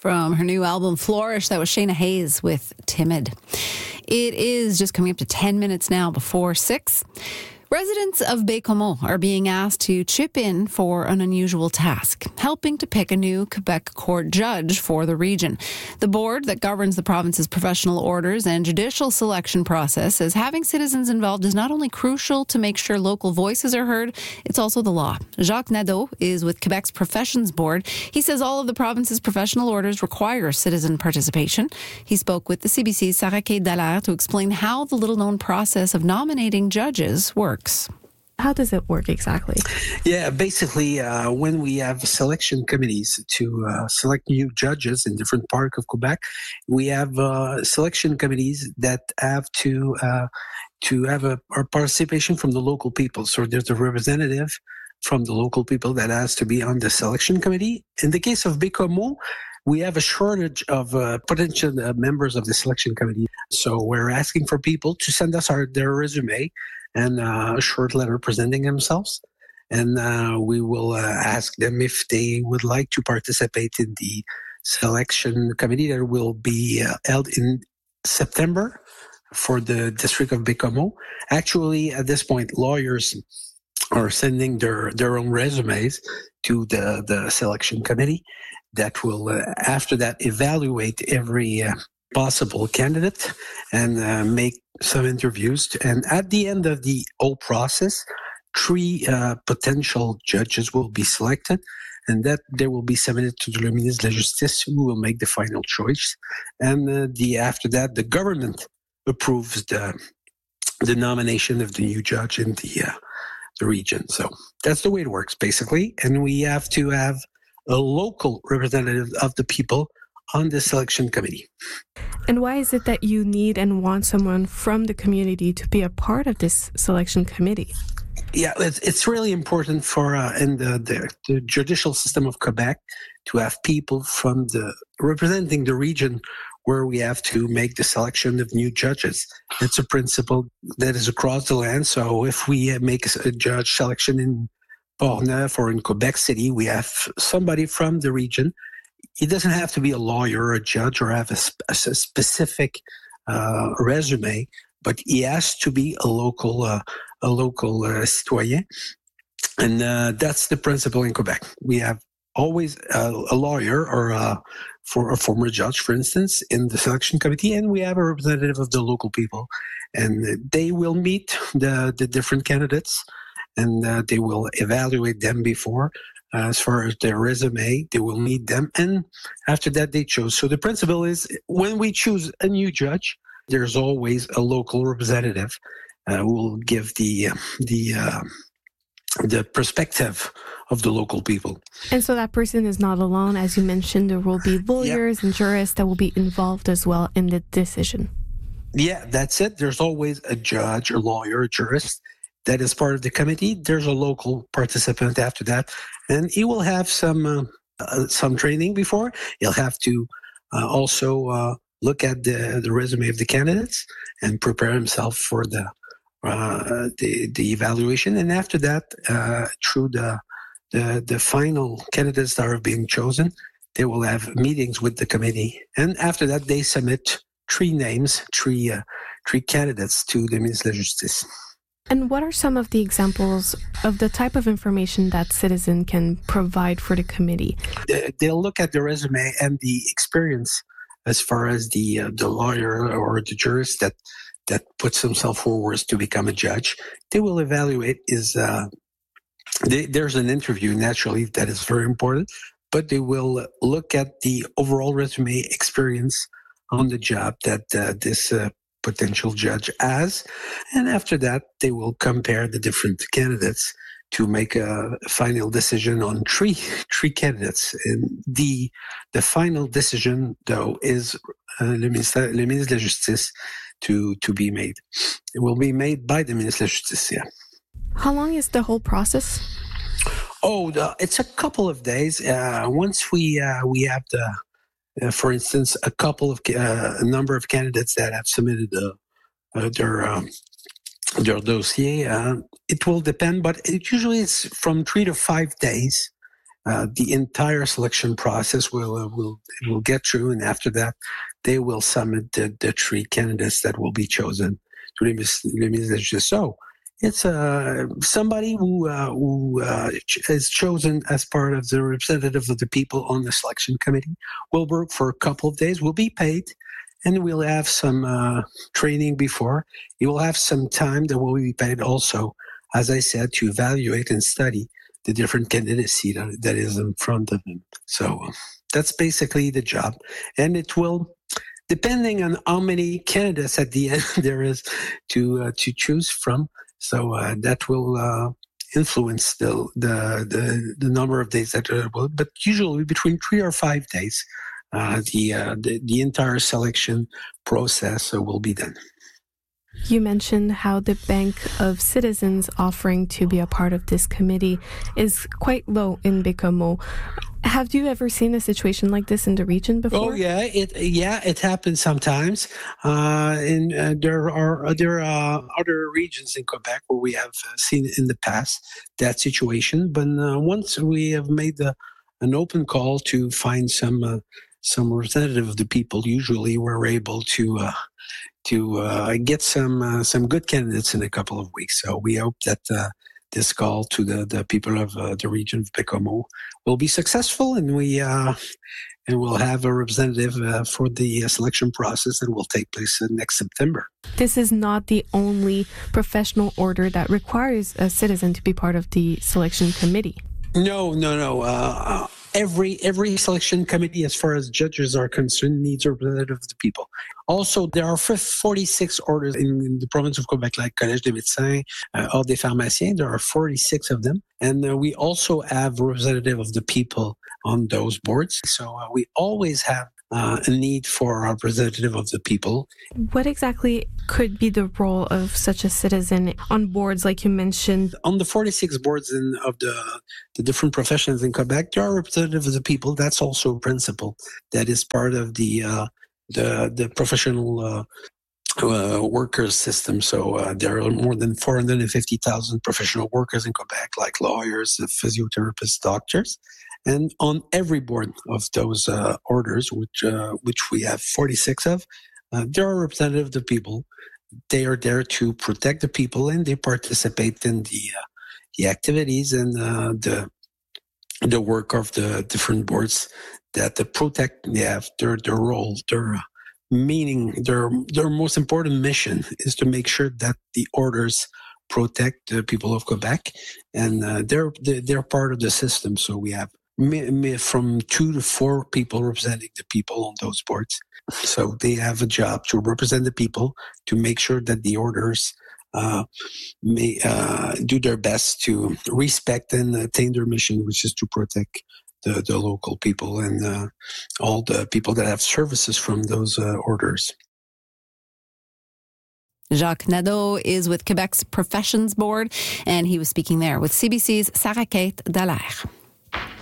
From her new album, Flourish, that was Shayna Hayes with Timid. It is just coming up to 10 minutes now before 6. Residents of Baie-Comeau are being asked to chip in for an unusual task, helping to pick a new Quebec court judge for the region. The board that governs the province's professional orders and judicial selection process says having citizens involved is not only crucial to make sure local voices are heard, it's also the law. Jacques Nadeau is with Quebec's Professions Board. He says all of the province's professional orders require citizen participation. He spoke with the CBC's Sarah-Kate Dallaire to explain how the little-known process of nominating judges works. How does it work exactly? Yeah, basically, when we have selection committees to select new judges in different parts of Quebec, we have selection committees that have to have a participation from the local people. So there's a representative from the local people that has to be on the selection committee. In the case of Baie-Comeau, we have a shortage of potential members of the selection committee. So we're asking for people to send us their resume and a short letter presenting themselves. And we will ask them if they would like to participate in the selection committee that will be held in September for the district of Baie-Comeau. Actually, at this point, lawyers are sending their own resumes to the selection committee that will, after that, evaluate every possible candidate and make some interviews. And at the end of the whole process, 3 potential judges will be selected, and that they will be submitted to the ministre de la Justice, who will make the final choice. And after that, the government approves the nomination of the new judge in the region. So that's the way it works, basically. And we have to have a local representative of the people on the selection committee. And why is it that you need and want someone from the community to be a part of this selection committee? Yeah, it's really important for in the judicial system of Quebec to have people from representing the region where we have to make the selection of new judges. It's a principle that is across the land. So if we make a judge selection in Portneuf or in Quebec City, we have somebody from the region. He doesn't have to be a lawyer or a judge or have a specific resume, but he has to be a local citoyen. And that's the principle in Quebec. We have always a lawyer or for a former judge, for instance, in the selection committee, and we have a representative of the local people. And they will meet the different candidates, and they will evaluate them before. As far as their resume, they will meet them, and after that, they choose. So the principle is, when we choose a new judge, there's always a local representative who will give the perspective of the local people. And so that person is not alone. As you mentioned, there will be lawyers and jurists that will be involved as well in the decision. Yeah, that's it. There's always a judge, a lawyer, a jurist that is part of the committee. There's a local participant after that, and he will have some training before. He'll have to also look at the resume of the candidates and prepare himself for the evaluation. And after that, through the final candidates that are being chosen, they will have meetings with the committee. And after that, they submit 3 names, 3 candidates to the ministre de la Justice. And what are some of the examples of the type of information that citizen can provide for the committee? They'll look at the resume and the experience as far as the lawyer or the jurist that puts himself forward to become a judge. They will evaluate there's an interview, naturally, that is very important, but they will look at the overall resume experience on the job that this potential judge has. And after that, they will compare the different candidates to make a final decision on three candidates. And the final decision, though, is le ministre de la Justice to be made. It will be made by the ministre de la Justice, yeah. How long is the whole process? It's a couple of days. Once we have for instance, a number of candidates that have submitted their dossier. It will depend, but it usually is from 3 to 5 days the entire selection process will get through, and after that, they will submit the 3 candidates that will be chosen to les ministres de justice. So it's somebody who is chosen as part of the representative of the people on the selection committee will work for a couple of days, will be paid, and we'll have some training before. He will have some time that will be paid also, as I said, to evaluate and study the different candidacy that is in front of him. So that's basically the job. And it will, depending on how many candidates at the end there is to choose from, so that will influence the number of days that will, but usually between 3 or 5 days, the entire selection process will be done. You mentioned how the bank of citizens offering to be a part of this committee is quite low in Baie-Comeau. Have you ever seen a situation like this in the region before? Oh yeah, it happens sometimes. And there are other regions in Quebec where we have seen in the past that situation. But once we have made an open call to find some representative of the people, usually we're able to get some good candidates in a couple of weeks. So we hope that this call to the people of the region of Baie-Comeau will be successful, and we'll have a representative for the selection process that will take place next September. This is not the only professional order that requires a citizen to be part of the selection committee. No. Every selection committee, as far as judges are concerned, needs a representative of the people. Also, there are 46 orders in the province of Quebec, like Collège des médecins, Ordre des pharmaciens. There are 46 of them. And we also have a representative of the people on those boards. So we always have a need for a representative of the people. What exactly could be the role of such a citizen on boards, like you mentioned? On the 46 boards of the different professions in Quebec, there are representatives of the people. That's also a principle that is part of the professional workers system. So there are more than 450,000 professional workers in Quebec, like lawyers, physiotherapists, doctors. And on every board of those orders, which we have 46 of, there are representatives of the people. They are there to protect the people, and they participate in the activities and the work of the different boards that protect. They have their role, their meaning, their most important mission is to make sure that the orders protect the people of Quebec, and they're part of the system. So we have from 2 to 4 people representing the people on those boards. So they have a job to represent the people, to make sure that the orders may do their best to respect and attain their mission, which is to protect the local people and all the people that have services from those orders. Jacques Nadeau is with Quebec's Professions Board, and he was speaking there with CBC's Sarah-Kate Dallaire.